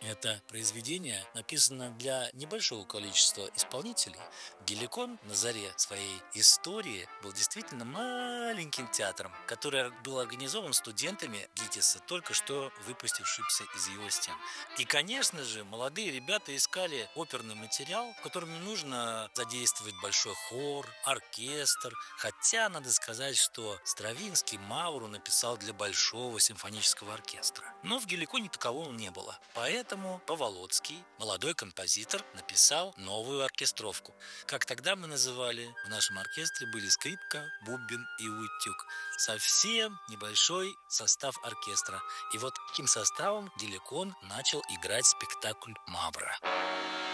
Это произведение написано для небольшого количества исполнителей. Геликон на заре своей истории был действительно маленьким театром, который был организован студентами ГИТИСа, только что выпустившимся из его стен. И, конечно же, молодые ребята искали оперный материал, в котором нужно задействовать большой хор, оркестр. Хотя надо сказать, что Стравинский Мауру написал для большого симфонического оркестра. Но в Геликоне такового не было. Поэтому Поволоцкий, молодой композитор, написал новую оркестровку. Как тогда мы называли, в нашем оркестре были скрипка, бубен и утюг. Совсем небольшой состав оркестра. И вот таким составом Геликон начал играть спектакль «Мавра».